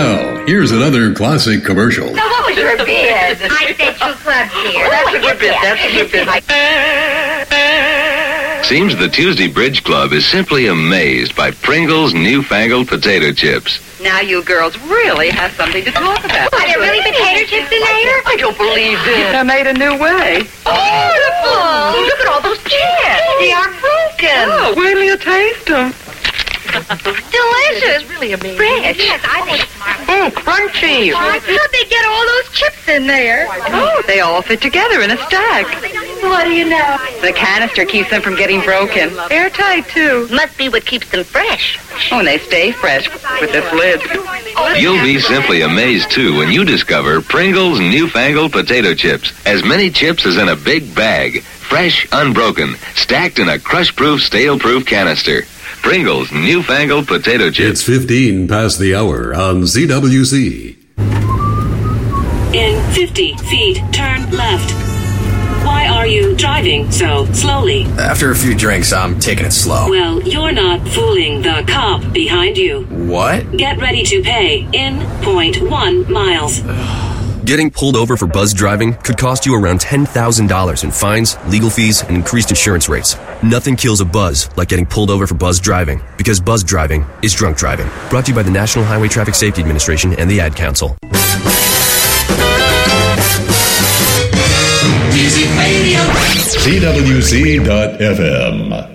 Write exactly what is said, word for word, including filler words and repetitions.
Now, here's another classic commercial. Now, what was your bid? I said two clubs here. That's a good bid. That's a good bid. Seems the Tuesday Bridge Club is simply amazed by Pringles' newfangled potato chips. Now you girls really have something to talk about. Are there really potato chips in there? I don't believe this. They're made a new way. Beautiful! Look at all those chips. They are broken. Oh, wait till you taste them. Delicious. It's really amazing. Fresh. Yes, I think it's marvelous. Mm, crunchy. How'd they get all those chips in there? Oh, they all fit together in a stack. What do you know? The canister keeps them from getting broken. Airtight, too. Must be what keeps them fresh. Oh, and they stay fresh with this lid. You'll be simply amazed, too, when you discover Pringles' newfangled potato chips. As many chips as in a big bag. Fresh, unbroken, stacked in a crush-proof, stale-proof canister. Pringles' newfangled potato chips. It's fifteen past the hour on Z W Z. In fifty feet, turn left. Why are you driving so slowly? After a few drinks, I'm taking it slow. Well, you're not fooling the cop behind you. What? Get ready to pay in point one miles. Getting pulled over for buzz driving could cost you around ten thousand dollars in fines, legal fees, and increased insurance rates. Nothing kills a buzz like getting pulled over for buzz driving, because buzz driving is drunk driving. Brought to you by the National Highway Traffic Safety Administration and the Ad Council. Z W Z dot F M